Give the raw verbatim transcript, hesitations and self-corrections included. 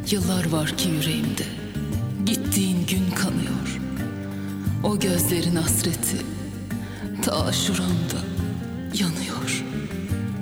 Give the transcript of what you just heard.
Yıllar var ki yüreğimde, gittiğin gün kanıyor. O gözlerin hasreti ta şuramda yanıyor.